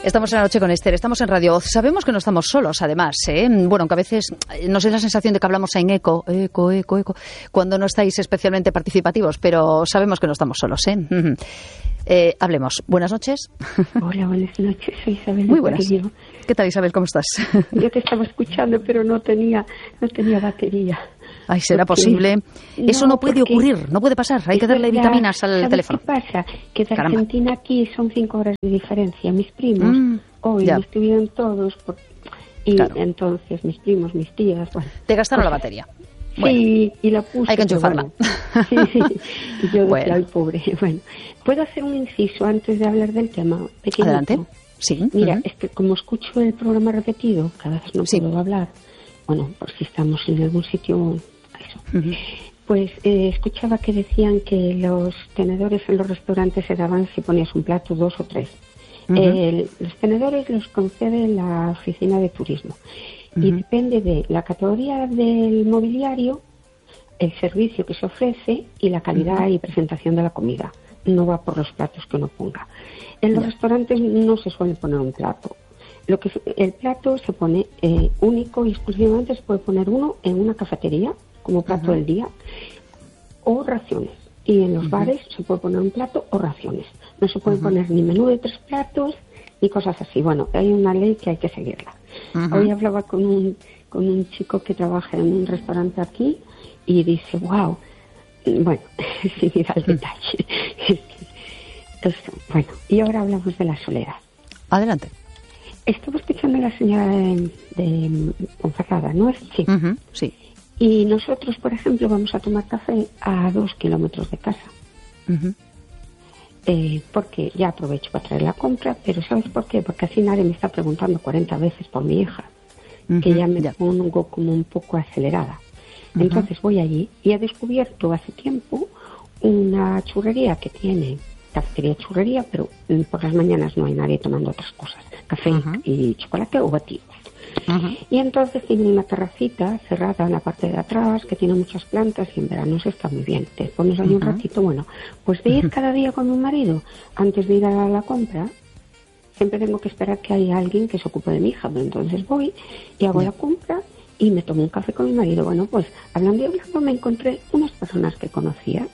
Estamos en La Noche con Esther, estamos en Radio Voz. Sabemos que no estamos solos, además, ¿eh? Bueno, aunque a veces nos da la sensación de que hablamos en eco, cuando no estáis especialmente participativos, pero sabemos que no estamos solos, ¿eh? Hablemos. Buenas noches. Hola, buenas noches. Soy Isabel. Muy buenas. ¿Qué tal, Isabel? ¿Cómo estás? Yo te estaba escuchando, pero no tenía batería. Ay, ¿será posible? Eso no puede ocurrir, no puede pasar. Hay que darle vitaminas al teléfono. ¿Qué pasa? Que de Argentina aquí son 5 horas de diferencia. Mis primos hoy me estuvieron todos entonces mis primos, mis tías... Bueno, te gastaron la batería. Bueno, sí, y la puse. Hay que enchufarla. Bueno, sí. Y yo decía, ay, pobre. Bueno, ¿puedo hacer un inciso antes de hablar del tema? Pequeñito. Adelante. Sí. Mira, es que como escucho el programa repetido, cada vez no puedo hablar. Bueno, por si estamos en algún sitio... Eso. Pues escuchaba que decían que los tenedores en los restaurantes se daban si ponías un plato, 2 o 3. Los tenedores los concede la oficina de turismo y depende de la categoría del mobiliario, el servicio que se ofrece y la calidad y presentación de la comida. No va por los platos que uno ponga. En los restaurantes no se suele poner un plato. El plato se pone único y exclusivamente se puede poner uno en una cafetería como plato del día, o raciones. Y en los bares se puede poner un plato o raciones. No se puede poner ni menú de 3 platos, ni cosas así. Bueno, hay una ley que hay que seguirla. Hoy hablaba con un chico que trabaja en un restaurante aquí y dice, wow, bueno, sin ir al detalle. Entonces, bueno, y ahora hablamos de la soledad. Adelante. Estaba escuchando a la señora de Ponferrada, ¿no? Sí. Sí. Y nosotros, por ejemplo, vamos a tomar café a 2 kilómetros de casa. Porque ya aprovecho para traer la compra, pero ¿sabes por qué? Porque así nadie me está preguntando 40 veces por mi hija, que ya me pongo como un poco acelerada. Entonces voy allí y he descubierto hace tiempo una churrería que tiene cafetería churrería, pero por las mañanas no hay nadie tomando otras cosas, café y chocolate o batidos. Y entonces tiene una terracita cerrada en la parte de atrás que tiene muchas plantas y en verano se está muy bien. Te pones ahí un ratito, bueno, pues de ir cada día con mi marido antes de ir a la compra, siempre tengo que esperar que haya alguien que se ocupe de mi hija, pero entonces voy y hago la compra y me tomo un café con mi marido. Bueno, pues hablando y hablando me encontré unas personas que conocía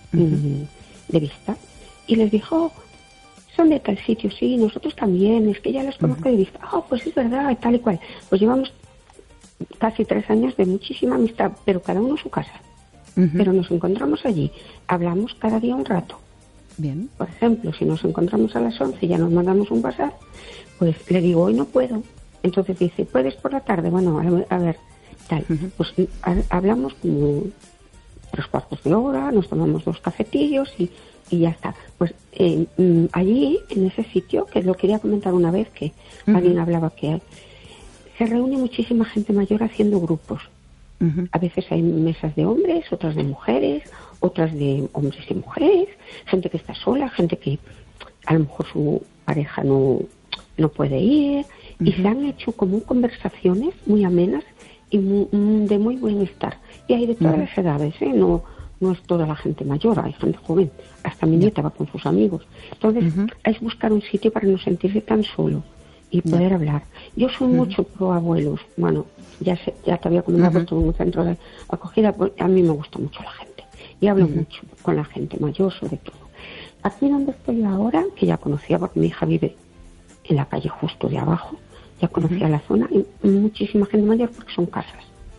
de vista y les dijo, son de tal sitio, sí, nosotros también, es que ya los conozco de vista. Pues es verdad, tal y cual. Pues llevamos casi 3 años de muchísima amistad, pero cada uno en su casa. Pero nos encontramos allí, hablamos cada día un rato. Bien. Por ejemplo, si nos encontramos a las 11 y ya nos mandamos un WhatsApp, pues le digo, hoy no puedo. Entonces dice, ¿puedes por la tarde? Bueno, a ver, tal. Pues hablamos como 3/4 de hora, nos tomamos 2 cafetillos y ya está. Pues allí, en ese sitio, que lo quería comentar una vez, que alguien hablaba que se reúne muchísima gente mayor haciendo grupos. A veces hay mesas de hombres, otras de mujeres, otras de hombres y mujeres, gente que está sola, gente que a lo mejor su pareja no puede ir, y se han hecho como conversaciones muy amenas y de muy buen estar. Y hay de todas las edades, no es toda la gente mayor, hay gente joven, hasta mi nieta va con sus amigos. Entonces, es buscar un sitio para no sentirse tan solo y poder hablar. Yo soy mucho pro abuelos, bueno, ya te había comentado que estuve en un centro de acogida, pues a mí me gusta mucho la gente y hablo mucho con la gente mayor sobre todo. Aquí donde estoy ahora, que ya conocía porque mi hija vive en la calle justo de abajo, ya conocía la zona y muchísima gente mayor porque son casas.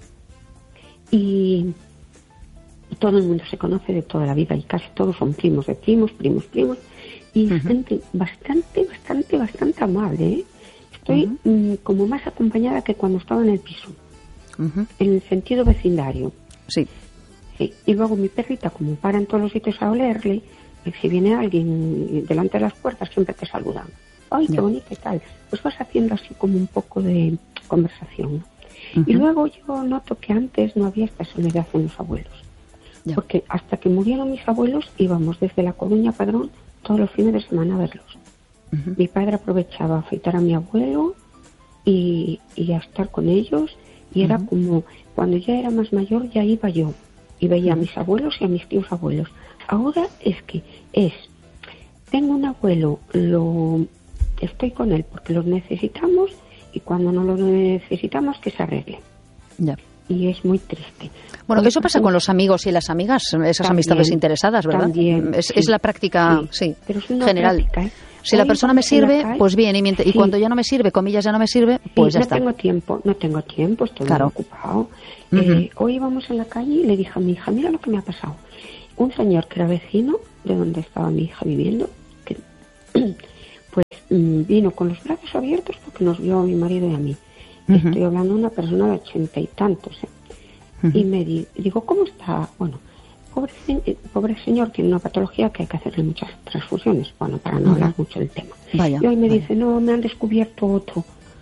Y todo el mundo se conoce de toda la vida y casi todos son primos de primos y gente bastante amable, ¿eh? Estoy como más acompañada que cuando estaba en el piso, en el sentido vecindario. Sí. Y luego mi perrita, como para en todos los sitios a olerle, si viene alguien delante de las puertas siempre te saludan. ¡Ay, qué bonito y tal! Pues vas haciendo así como un poco de conversación, ¿no? Y luego yo noto que antes no había esta soledad en los abuelos. Porque hasta que murieron mis abuelos íbamos desde La Coruña a Padrón todos los fines de semana a verlos. Mi padre aprovechaba a afeitar a mi abuelo y a estar con ellos y era como, cuando ya era más mayor ya iba yo y veía a mis abuelos y a mis tíos abuelos. Ahora es que tengo un abuelo, estoy con él porque los necesitamos y cuando no los necesitamos que se arregle. Ya. Y es muy triste. Bueno, eso pasa con los amigos y las amigas, esas también, amistades interesadas, ¿verdad? También, es la práctica, sí, pero es una general. práctica, ¿eh? Si la persona me sirve, pues bien, y cuando ya no me sirve, comillas, ya no me sirve, pues ya está. No tengo tiempo, estoy muy ocupado. Hoy íbamos en la calle y le dije a mi hija, mira lo que me ha pasado. Un señor que era vecino de donde estaba mi hija viviendo, que pues vino con los brazos abiertos porque nos vio a mi marido y a mí. Estoy hablando de una persona de 80 y tantos, y me digo, ¿cómo está? Bueno, pobre señor, tiene una patología que hay que hacerle muchas transfusiones, bueno, para no hablar mucho del tema. Y hoy me dice, no, me han descubierto otro.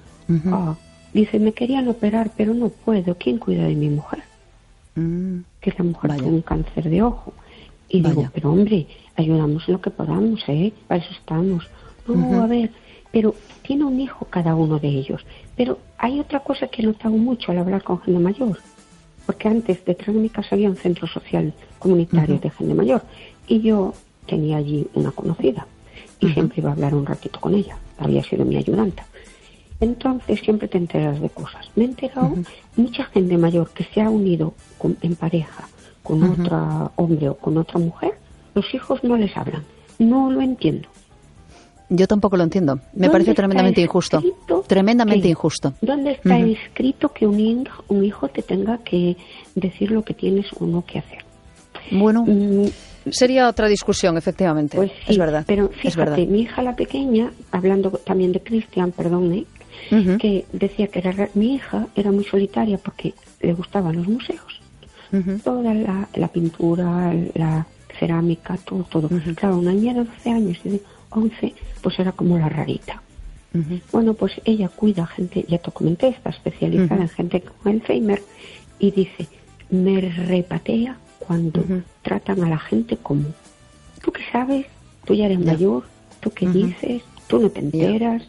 Dice, me querían operar, pero no puedo. ¿Quién cuida de mi mujer? Que la mujer tiene un cáncer de ojo. Y digo, pero hombre, ayudamos en lo que podamos, para eso estamos. No, a ver, pero tiene un hijo cada uno de ellos. Pero hay otra cosa que he notado mucho al hablar con gente mayor, porque antes detrás de mi casa había un centro social comunitario de gente mayor y yo tenía allí una conocida y siempre iba a hablar un ratito con ella, había sido mi ayudanta. Entonces siempre te enteras de cosas. Me he enterado mucha gente mayor que se ha unido en pareja con otro hombre o con otra mujer, los hijos no les hablan. No lo entiendo. Yo tampoco lo entiendo. Me parece tremendamente injusto. Tremendamente injusto. ¿Dónde está escrito que un hijo te tenga que decir lo que tienes o no que hacer? Bueno, sería otra discusión, efectivamente. Pues sí, es verdad. Pero fíjate, mi hija la pequeña, hablando también de Cristian, perdón, que decía que mi hija era muy solitaria porque le gustaban los museos. Toda la pintura, la cerámica, todo. Claro, una niña de 12 años y de 11, pues era como la rarita. Bueno, pues ella cuida gente, ya te comenté, está especializada en gente con Alzheimer, y dice, me repatea cuando tratan a la gente como, ¿tú qué sabes? Tú ya eres mayor, ¿tú qué dices? ¿Tú no te enteras?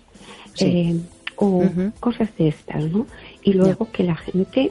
O cosas de estas, ¿no? Y luego que la gente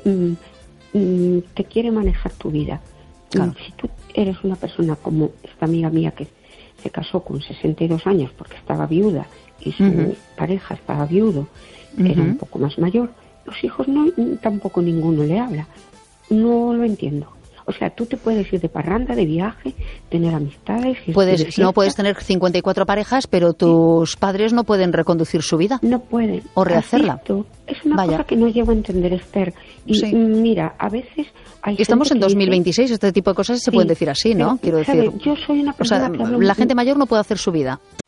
te quiere manejar tu vida. Claro. Si tú eres una persona como esta amiga mía que se casó con 62 años porque estaba viuda y su pareja estaba viudo, era un poco más mayor, los hijos no, tampoco ninguno le habla. No lo entiendo. O sea, tú te puedes ir de parranda, de viaje, tener amistades. Puedes tener 54 parejas, pero tus padres no pueden reconducir su vida. No pueden. O rehacerla. Es una cosa que no llego a entender, Esther. Y mira, a veces hay Estamos en 2026, este tipo de cosas se pueden decir así, ¿no? Quiero decir. Yo soy una persona que la gente mayor no puede hacer su vida.